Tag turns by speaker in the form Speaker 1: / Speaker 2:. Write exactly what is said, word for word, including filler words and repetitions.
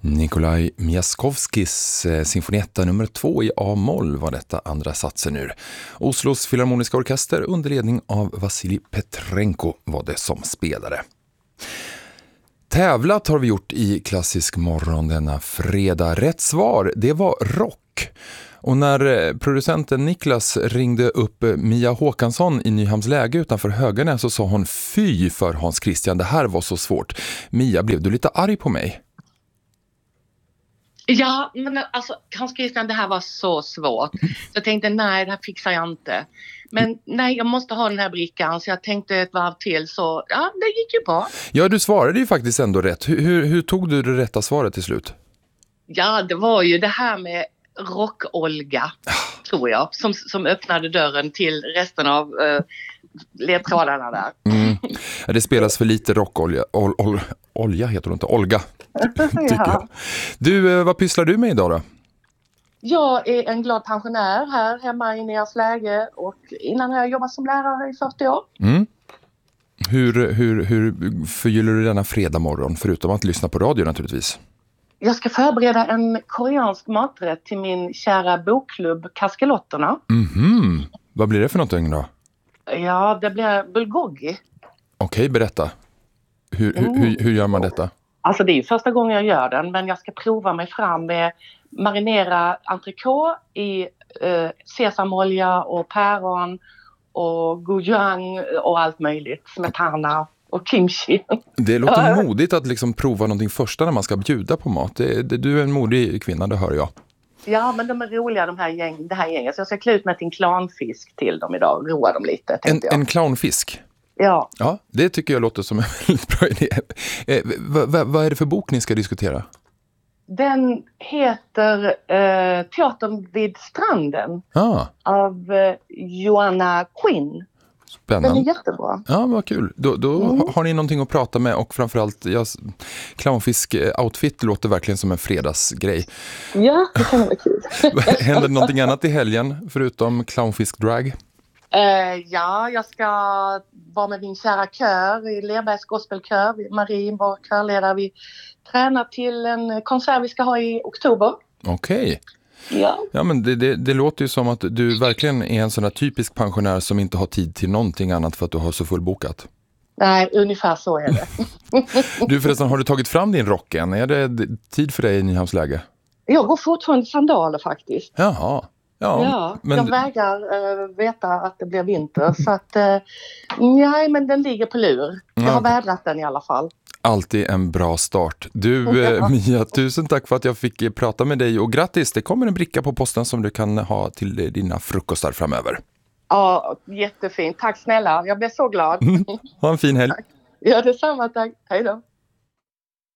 Speaker 1: Nikolaj Miaskovskis symfonietta nummer två i A-moll var detta andra satsen ur. Oslos filharmoniska orkester under ledning av Vasilij Petrenko var det som spelade. Tävlat har vi gjort i Klassisk morgon denna fredag. Rätt svar, det var rock. Och när producenten Niklas ringde upp Mia Håkansson i Nyhamns läge utanför Höganäs så sa hon fy för Hans Christian, det här var så svårt. Mia, blev du lite arg på mig?
Speaker 2: Ja, men alltså Hans Christian, det här var så svårt. Så jag tänkte, nej, det här fixar jag inte. Men nej, jag måste ha den här brickan. Så jag tänkte ett varv till, så ja, det gick ju bra.
Speaker 1: Ja, du svarade ju faktiskt ändå rätt. Hur, hur, hur tog du det rätta svaret till slut?
Speaker 2: Ja, det var ju det här med rock-Olga, tror jag. Som, som öppnade dörren till resten av uh, ledtrådarna där.
Speaker 1: Mm. Ja, det spelas för lite rock-olja. Ol, ol, olja heter det inte. Olga, tycker
Speaker 2: Ja.
Speaker 1: jag. Du, vad pysslar du med idag då?
Speaker 2: Jag är en glad pensionär här hemma i Nyhamns läge. Och innan har jag jobbat som lärare i fyrtio år.
Speaker 1: Mm. Hur, hur, hur förgyller du denna fredag morgon, förutom att lyssna på radio naturligtvis?
Speaker 2: Jag ska förbereda en koreansk maträtt till min kära bokklubb Kaskelotterna.
Speaker 1: Mhm. Vad blir det för någonting då?
Speaker 2: Ja, det blir bulgogi.
Speaker 1: Okej, berätta. Hur, hur, hur, hur gör man detta?
Speaker 2: Alltså det är ju första gången jag gör den, men jag ska prova mig fram med marinera entrecote i eh, sesamolja och päron och gochujang och allt möjligt. Smetana och kimchi.
Speaker 1: Det låter modigt att liksom prova någonting första när man ska bjuda på mat. Det, det, du är en modig kvinna, det hör jag.
Speaker 2: Ja, men de är roliga de här gäng, det här gänget. Så jag ska klä ut med en clownfisk till dem idag. Roa dem lite,
Speaker 1: En,
Speaker 2: tänkte jag.
Speaker 1: en clownfisk?
Speaker 2: Ja.
Speaker 1: Ja, det tycker jag låter som en väldigt bra idé. Eh, vad, vad, vad är det för bok ni ska diskutera?
Speaker 2: Den heter eh, Teatern vid stranden
Speaker 1: Ah,
Speaker 2: av eh, Joanna Quinn. Den är
Speaker 1: spännande.
Speaker 2: jättebra.
Speaker 1: Ja, vad kul. Då, då
Speaker 2: Mm.
Speaker 1: har ni någonting att prata med och framförallt, ja, clownfisk-outfit låter verkligen som en fredagsgrej.
Speaker 2: Ja, det kan vara kul.
Speaker 1: Händer någonting annat i helgen förutom clownfisk-drag?
Speaker 2: Eh, ja, jag ska vara med min kära kör i Lerbergs gospelkör. Marie, vår körledare, vi tränar till en konsert vi ska ha i oktober.
Speaker 1: Okej.
Speaker 2: Ja.
Speaker 1: Ja, men det, det, det låter ju som att du verkligen är en sån där typisk pensionär som inte har tid till någonting annat för att du har så fullbokat.
Speaker 2: Nej, ungefär så är det.
Speaker 1: Du förresten, har du tagit fram din rock än? Är det d- tid för dig i Nyhamns läge?
Speaker 2: Jag går fortfarande sandaler faktiskt.
Speaker 1: Jaha. Ja,
Speaker 2: Ja,
Speaker 1: men
Speaker 2: jag vägrar uh, veta att det blir vinter. Så att, uh, nej, men den ligger på lur. Jag har
Speaker 1: Ja.
Speaker 2: vädrat den i alla fall.
Speaker 1: alltid en bra start. Du, eh, Mia, tusen tack för att jag fick eh, prata med dig och grattis, det kommer en bricka på posten som du kan ha till eh, dina frukostar framöver.
Speaker 2: Ja, jättefint. Tack snälla. Jag blev så glad.
Speaker 1: Ha en fin helg.
Speaker 2: Ja, detsamma. Tack. Hej då.